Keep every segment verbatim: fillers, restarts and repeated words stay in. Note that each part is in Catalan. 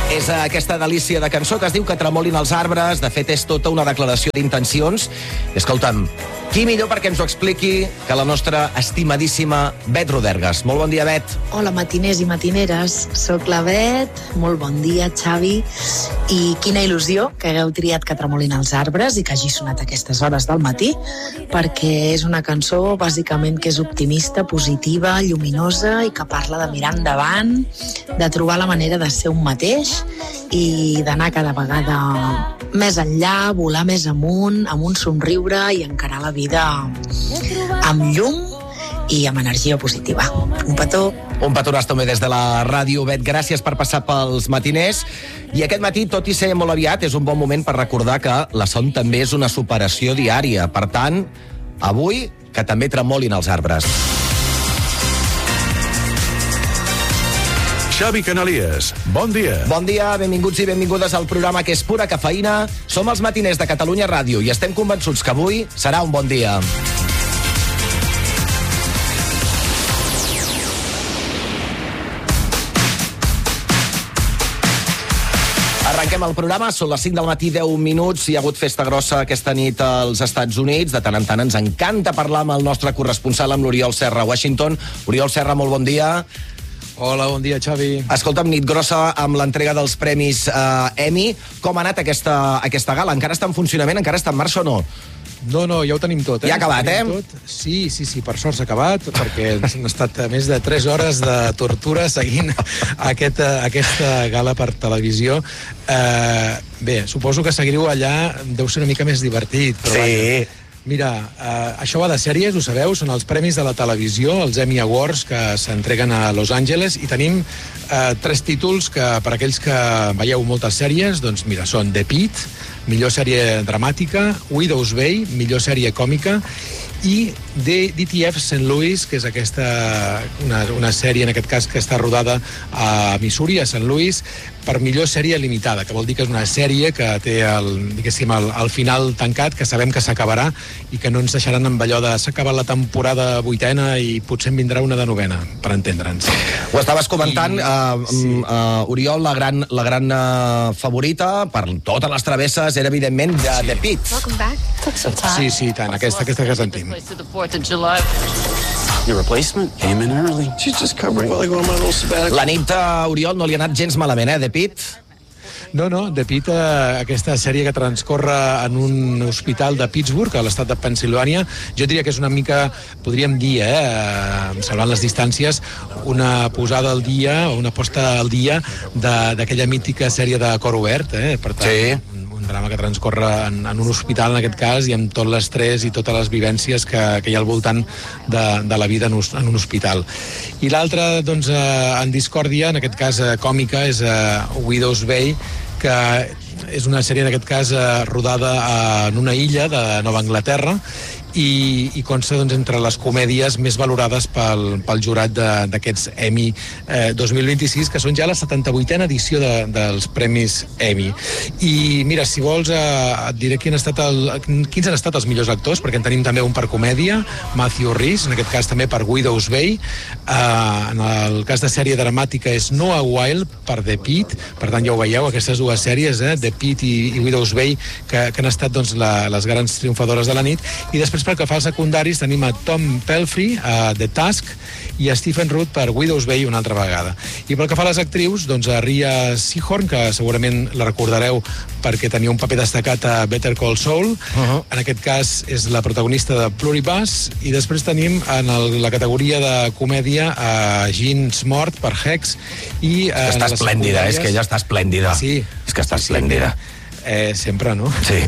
És aquesta delícia de cançó que es diu Que tremolin els arbres. De fet, és tota una declaració d'intencions. I escolta'm, qui millor perquè ens ho expliqui que la nostra estimadíssima Bet Rodergas. Molt bon dia, Bet. Hola, matiners i matineres. Soc la Bet. Molt bon dia, Xavi. I quina il·lusió que hagueu triat Que tremolin els arbres i que hagi sonat a aquestes hores del matí, perquè és una cançó, bàsicament, que és optimista, positiva, lluminosa i que parla de mirar endavant, de trobar la manera de ser un mateix i d'anar cada vegada més enllà, volar més amunt, amb un somriure i encarar la vida amb llum i amb energia positiva. Un petó. Un petonàs també des de la ràdio. Bet, gràcies per passar pels matiners. I aquest matí, tot i ser molt aviat, és un bon moment per recordar que la son també és una superació diària. Per tant, avui, que també tremolin els arbres. Xavi Canalies, bon dia. Bon dia, benvinguts i benvingudes al programa que és pura cafeïna. Som els matiners de Catalunya Ràdio i estem convençuts que avui serà un bon dia. Arrenquem el programa, són les cinc del matí, deu minuts. Hi ha hagut festa grossa aquesta nit als Estats Units. De tant en tant ens encanta parlar amb el nostre corresponsal, amb l'Oriol Serra, a Washington. Oriol Serra, molt bon dia. Hola, bon dia, Xavi. Escolta'm, nit grossa amb l'entrega dels premis eh, Emmy. Com ha anat aquesta, aquesta gala? Encara està en funcionament? Encara està en marxa o no? No, no, ja ho tenim tot. Eh? Ja ha acabat, eh? Tot. Sí, sí, sí, per sort s'ha acabat, perquè han estat més de tres hores de tortura seguint aquest, aquesta gala per televisió. Eh, bé, suposo que seguir-ho allà deu ser una mica més divertit. Però sí. Vaja, mira, eh, això va de sèries, ho sabeu, són els premis de la televisió, els Emmy Awards, que s'entreguen a Los Angeles, i tenim eh, tres títols que, per aquells que veieu moltes sèries, doncs mira, són The Pitt, millor sèrie dramàtica, Widow's Bay, millor sèrie còmica, i D T F Saint Louis, que és aquesta, una, una sèrie, en aquest cas, que està rodada a Missouri, a Saint Louis, per millor sèrie limitada, que vol dir que és una sèrie que té el, diguéssim, el, el final tancat, que sabem que s'acabarà i que no ens deixaran amb allò de s'ha acabat la temporada vuitena i potser en vindrà una de novena, per entendre'ns. Ho estaves comentant, I, uh, sí. uh, Oriol, la gran, la gran uh, favorita per totes les travesses era, evidentment, de The Pitt. Sí, sí, tant, aquesta, aquesta que sentim. Your replacement came in early. She's just covering while I go on my little sabbatical. La nit, uh, Oriol, no li ha anat gens malament, eh, The Pitt? No, no, The Pitt, eh, aquesta sèrie que transcorre en un hospital de Pittsburgh, a l'estat de Pennsilvània, jo diria que és una mica, podríem dir, eh, salvant les distàncies, una posada al dia, o una posta al dia d'aquella mítica sèrie de Cor Obert, eh, per tant... Sí. Un drama que transcorre en, en un hospital, en aquest cas, i amb tot l'estrès i totes les vivències que, que hi ha al voltant de, de la vida en, en un hospital. I l'altra, doncs, eh, en discòrdia, en aquest cas eh, còmica, és eh, Widow's Bay, que és una sèrie, en aquest cas, eh, rodada en una illa de Nova Anglaterra, i, i consta, doncs, entre les comèdies més valorades pel, pel jurat d'aquests Emmy eh, dos mil vint-i-sis, que són ja la setanta-vuitena edició de, dels premis Emmy. I mira, si vols, eh, et diré quin ha estat el, quins han estat els millors actors, perquè en tenim també un per comèdia, Matthew Rhys, en aquest cas també per Widow's Bay. Eh, en el cas de sèrie dramàtica és Noah Wyle per The Pitt, per tant ja ho veieu, aquestes dues sèries, eh, The Pitt i, i Widow's Bay, que, que han estat, doncs, la, les grans triomfadores de la nit. I després, pel que fa als secundaris, tenim a Tom Pelphrey, a The Task, i a Stephen Root per Widow's Bay una altra vegada. I pel que fa a les actrius, doncs a Rhea Seehorn, que segurament la recordareu perquè tenia un paper destacat a Better Call Saul, uh-huh. En aquest cas és la protagonista de Pluribus, i després tenim en el, la categoria de comèdia a Jean Smart per Hex, i... És que està esplèndida, és que ella està esplèndida. Sí. És que està esplèndida. Eh, sempre, no? Sí.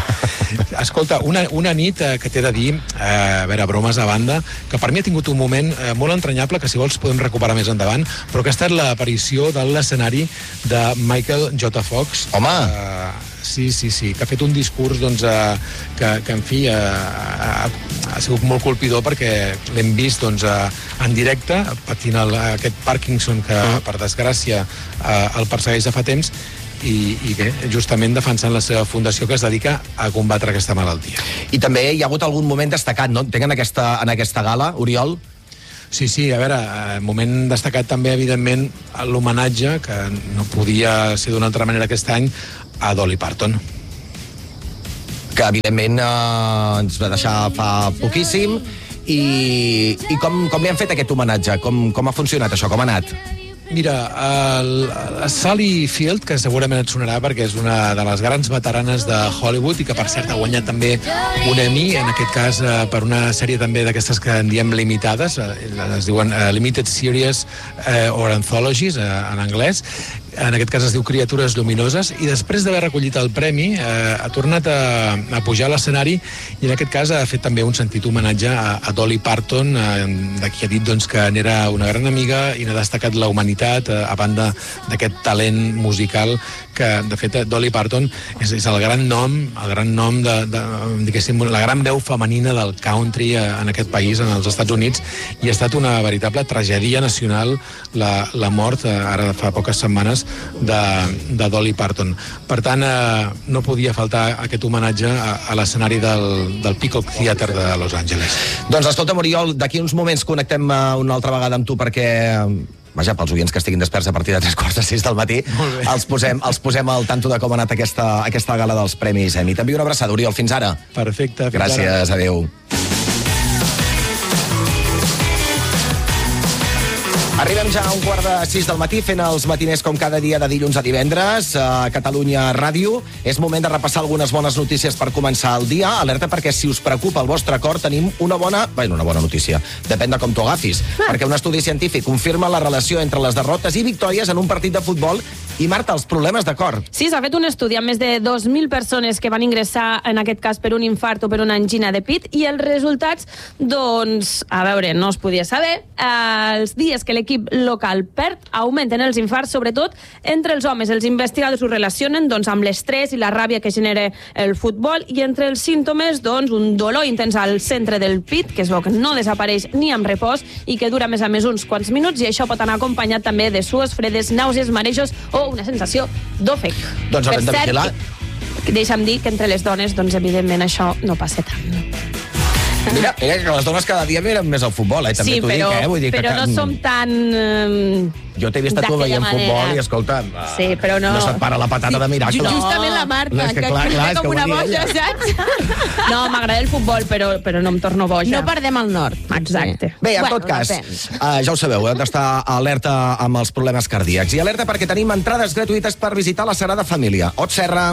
Escolta, una, una nit eh, que t'he de dir, eh, a veure, bromes a banda, que per mi ha tingut un moment eh, molt entranyable, que si vols podem recuperar més endavant, però que ha estat l'aparició de l'escenari de Michael J. Fox. Home! Eh, sí, sí, sí, que ha fet un discurs, doncs, eh, que, que, en fi, eh, ha, ha sigut molt colpidor, perquè l'hem vist, doncs, eh, en directe, patint el, aquest Parkinson que, uh-huh. per desgràcia, eh, el persegueix de fa temps, i, i bé, justament defensant la seva fundació que es dedica a combatre aquesta malaltia. I també hi ha hagut algun moment destacat, no? Entenc en aquesta, en aquesta gala, Oriol? Sí, sí, a veure, moment destacat també, evidentment, l'homenatge, que no podia ser d'una altra manera aquest any, a Dolly Parton. Que, evidentment, eh, ens va deixar fa poquíssim. I, i com, com li han fet aquest homenatge? Com, com ha funcionat això? Com ha anat? Mira, el, el Sally Field, que segurament et sonarà perquè és una de les grans veteranes de Hollywood i que, per cert, ha guanyat també un Emmy, en aquest cas eh, per una sèrie també d'aquestes que en diem limitades, eh, es diuen eh, Limited Series eh, or Anthologies, eh, en anglès. En aquest cas es diu Criatures Lluminoses, i després d'haver recollit el premi eh, ha tornat a, a pujar a l'escenari i en aquest cas ha fet també un sentit homenatge a, a Dolly Parton, eh, de qui ha dit doncs, que n'era una gran amiga i n'ha destacat la humanitat eh, a banda d'aquest talent musical que, de fet, Dolly Parton és, és el gran nom, el gran nom de, de, diguéssim, la gran veu femenina del country eh, en aquest país, en els Estats Units, i ha estat una veritable tragèdia nacional la, la mort, eh, ara fa poques setmanes, de, de Dolly Parton. Per tant, eh, no podia faltar aquest homenatge a, a l'escenari del, del Peacock Theatre de Los Angeles. Doncs escolta, Oriol, d'aquí uns moments connectem una altra vegada amb tu perquè... Vaja, pels oients que estiguin desperts a partir de tres quarts de sis del matí, els posem, els posem al tanto de com ha anat aquesta, aquesta gala dels Premis Emmy. També una abraçada, Oriol. Fins ara. Perfecte. Fins Gràcies, ara. Adéu. Arribem ja a un quart de sis del matí fent els matiners com cada dia de dilluns a divendres a Catalunya Ràdio. És moment de repassar algunes bones notícies per començar el dia. Alerta perquè si us preocupa el vostre cor tenim una bona... Bé, una bona notícia. Depèn de com t'ho agafis. Ah. Perquè un estudi científic confirma la relació entre les derrotes i victòries en un partit de futbol. I, Marta, els problemes de cor. Sí, s'ha fet un estudi amb més de dos mil persones que van ingressar, en aquest cas, per un infart o per una angina de pit, i els resultats, doncs, a veure, no es podia saber, eh, els dies que l'equip local perd, augmenten els infarts, sobretot entre els homes. Els investigadors ho relacionen, doncs, amb l'estrès i la ràbia que genera el futbol, i entre els símptomes, doncs, un dolor intens al centre del pit, que es veu que no desapareix ni amb repòs i que dura més a més uns quants minuts, i això pot anar acompanyat també de sues fredes, nàusees, marejos o una sensació d'òfec. Doncs haurem de vigilar. Deixa'm dir que entre les dones, doncs, evidentment, això no passa tant. Mira, mira, que les dones cada dia miren més al futbol, eh? També sí, t'ho però, dic, eh? Vull dir però que... no som tan... Eh, jo t'he vist a tu veient futbol i, escolta, sí, però no... no se't para la patata sí, de miracle. No. Justament la Marta, no, que, que, clar, clar, com una boja, saps? No, m'agrada el futbol, però, però no em torno boja. No perdem el nord. Exacte. Bé, en bueno, tot cas, uh, ja ho sabeu, heu d'estar alerta amb els problemes cardíacs. I alerta perquè tenim entrades gratuïtes per visitar la Sagrada Família. Ot Serra.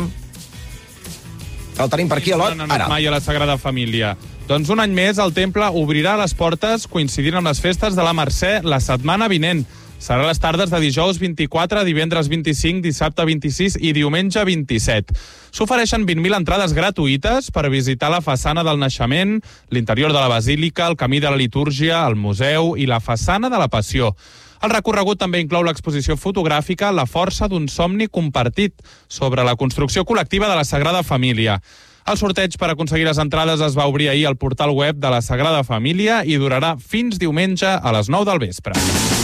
El tenim per aquí, a l'Ot? No, no, no, mai a la Sagrada Família. Doncs un any més el temple obrirà les portes coincidint amb les festes de la Mercè la setmana vinent. Serà les tardes de dijous vint-i-quatre, divendres vint-i-cinc, dissabte vint-i-sis i diumenge vint-i-set. S'ofereixen vint mil entrades gratuïtes per visitar la façana del naixement, l'interior de la basílica, el camí de la litúrgia, el museu i la façana de la Passió. El recorregut també inclou l'exposició fotogràfica La força d'un somni compartit sobre la construcció col·lectiva de la Sagrada Família. El sorteig per aconseguir les entrades es va obrir ahir al portal web de la Sagrada Família i durarà fins diumenge a les nou del vespre.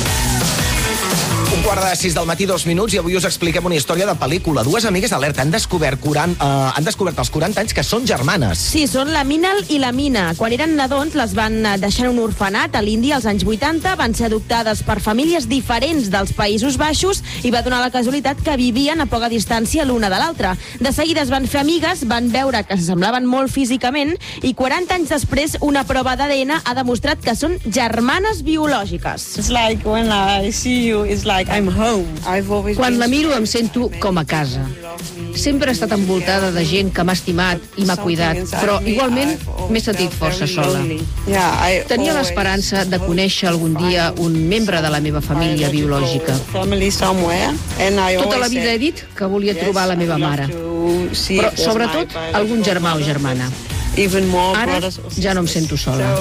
Un quart de sis del matí, dos minuts, i avui us expliquem una història de pel·lícula. Dues amigues alerta han descobert, quaranta, uh, han descobert als quaranta anys que són germanes. Sí, són la Minal i la Mina. Quan eren nadons les van deixar en un orfenat a l'Índia als anys vuitanta, van ser adoptades per famílies diferents dels Països Baixos i va donar la casualitat que vivien a poca distància l'una de l'altra. De seguida es van fer amigues, van veure que s'assemblaven molt físicament i quaranta anys després una prova d'A D N ha demostrat que són germanes biològiques. It's like when I see you, it's like I'm home. I've always Quan la miro em sento com a casa. Sempre he estat envoltada de gent que m'ha estimat i m'ha cuidat, però igualment m'he sentit força sola. Tenia l'esperança de conèixer algun dia un membre de la meva família biològica. Tota la vida he dit que volia trobar la meva mare, però sobretot algun germà o germana. Ara ja no em sento sola.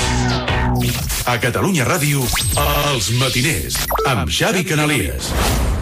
A Catalunya Ràdio, Els Matiners, amb Xavi Canalies.